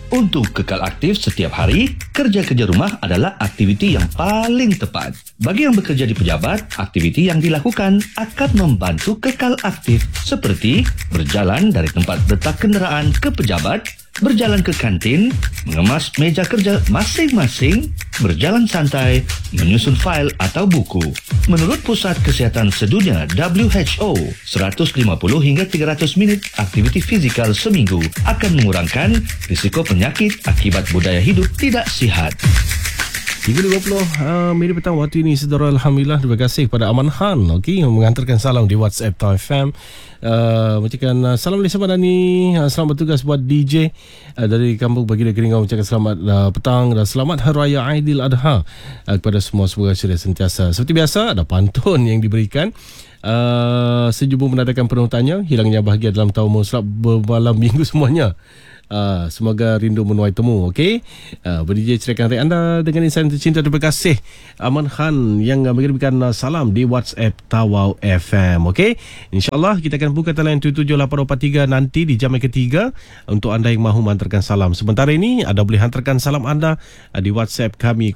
Untuk kekal aktif setiap hari, kerja-kerja rumah adalah aktiviti yang paling tepat. Bagi yang bekerja di pejabat, aktiviti yang dilakukan akan membantu kekal aktif seperti berjalan dari tempat letak kenderaan ke pejabat, berjalan ke kantin, mengemas meja kerja masing-masing, berjalan santai, menyusun fail atau buku. Menurut Pusat Kesihatan Sedunia WHO, 150 hingga 300 minit aktiviti fizikal seminggu akan mengurangkan risiko penyakit akibat budaya hidup tidak sihat. 3.20 minit petang waktu ini, saudara. Alhamdulillah, terima kasih kepada Aman Han, yang mengantarkan salam di WhatsApp Tau FM. Mengucapkan salam dari Selamat Dani, selamat bertugas buat DJ dari Kampung Baginda Keringau. Mengucapkan selamat petang dan selamat Hari Raya Aidil Adha kepada semua. Semoga sudah sentiasa seperti biasa. Ada pantun yang diberikan. Sejumlah menadakan penurutannya, hilangnya bahagia dalam tahun musrab bermalam minggu semuanya. Semoga rindu menuai temu. Okey, berdiri ceritakan hari anda dengan insan tercinta. Terima kasih Aman Khan yang mengirimkan salam di WhatsApp Tawau FM. Okey, InsyaAllah kita akan buka talian 778443 nanti di jam yang ketiga untuk anda yang mahu mengantarkan salam. Sementara ini anda boleh hantarkan salam anda di WhatsApp kami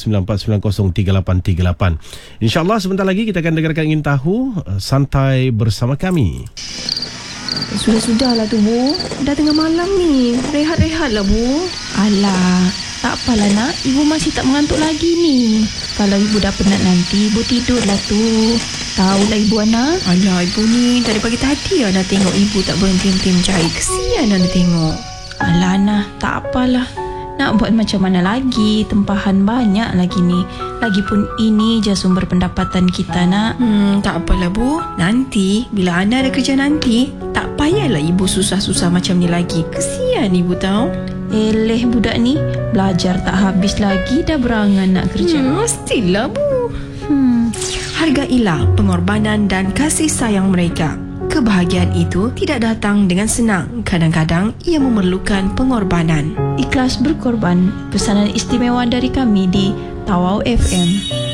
0194903838. InsyaAllah sebentar lagi kita akan dengarkan Ingin Tahu santai bersama kami. Sudah-sudahlah tu, Bu. Dah tengah malam ni. Rehat-rehatlah, Bu. Alah, tak apalah nak. Ibu masih tak mengantuk lagi ni. Kalau ibu dah penat nanti, ibu tidurlah tu. Tahulah ibu Ana. Alah, ibu ni dari pagi tadi dah tengok ibu tak berhenti-henti mencari. Kesian Ana tengok. Alah, Ana, tak apalah. Nak buat macam mana lagi? Tempahan banyak lagi ni. Lagipun ini je sumber pendapatan kita, nak. Tak apalah, Bu. Nanti bila Ana ada kerja nanti, tak payahlah ibu susah-susah macam ni lagi. Kesian ibu tahu. Eleh budak ni, belajar tak habis lagi dah berangan nak kerja. Mestilah, Bu. Hargailah pengorbanan dan kasih sayang mereka. Kebahagiaan itu tidak datang dengan senang. Kadang-kadang ia memerlukan pengorbanan. Ikhlas berkorban. Pesanan istimewa dari kami di Tawau FM.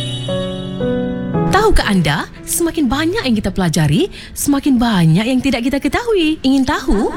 Tahukah anda, semakin banyak yang kita pelajari, semakin banyak yang tidak kita ketahui. Ingin tahu?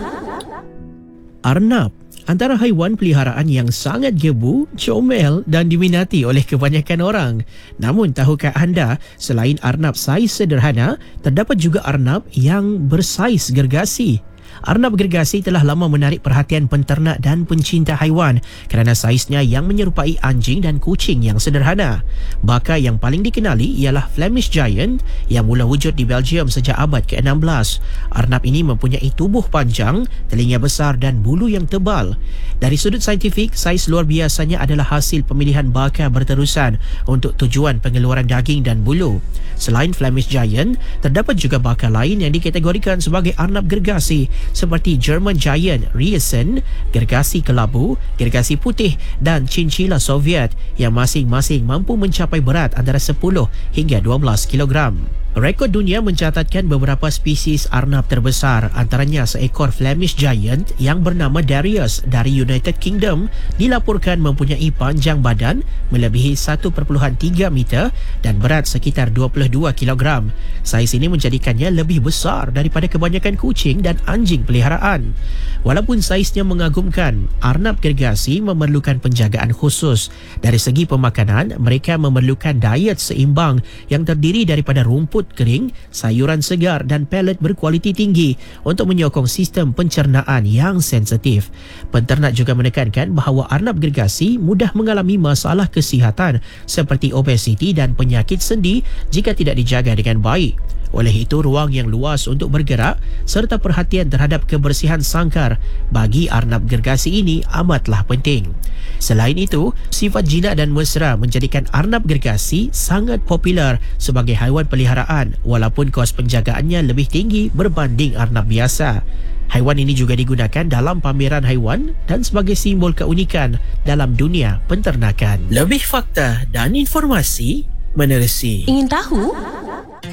Arnab antara haiwan peliharaan yang sangat gebu, comel dan diminati oleh kebanyakan orang. Namun tahukah anda, selain arnab saiz sederhana, terdapat juga arnab yang bersaiz gergasi. Arnab gergasi telah lama menarik perhatian penternak dan pencinta haiwan kerana saiznya yang menyerupai anjing dan kucing yang sederhana. Baka yang paling dikenali ialah Flemish Giant yang mula wujud di Belgium sejak abad ke-16. Arnab ini mempunyai tubuh panjang, telinga besar dan bulu yang tebal. Dari sudut saintifik, saiz luar biasanya adalah hasil pemilihan baka berterusan untuk tujuan pengeluaran daging dan bulu. Selain Flemish Giant, terdapat juga baka lain yang dikategorikan sebagai arnab gergasi seperti German Giant Riesen, gergasi kelabu, gergasi putih dan Chinchilla Soviet yang masing-masing mampu mencapai berat antara 10 hingga 12 kilogram. Rekod dunia mencatatkan beberapa spesies arnab terbesar, antaranya seekor Flemish Giant yang bernama Darius dari United Kingdom dilaporkan mempunyai panjang badan melebihi 1.3 meter dan berat sekitar 22 kilogram. Saiz ini menjadikannya lebih besar daripada kebanyakan kucing dan anjing peliharaan. Walaupun saiznya mengagumkan, arnab gergasi memerlukan penjagaan khusus. Dari segi pemakanan, mereka memerlukan diet seimbang yang terdiri daripada rumput kering, sayuran segar dan pelet berkualiti tinggi untuk menyokong sistem pencernaan yang sensitif. Penternak juga menekankan bahawa arnab gergasi mudah mengalami masalah kesihatan seperti obesiti dan penyakit sendi jika tidak dijaga dengan baik. Oleh itu, ruang yang luas untuk bergerak serta perhatian terhadap kebersihan sangkar bagi arnab gergasi ini amatlah penting. Selain itu, sifat jinak dan mesra menjadikan arnab gergasi sangat popular sebagai haiwan peliharaan walaupun kos penjagaannya lebih tinggi berbanding arnab biasa. Haiwan ini juga digunakan dalam pameran haiwan dan sebagai simbol keunikan dalam dunia penternakan. Lebih fakta dan informasi menerusi. Ingin tahu?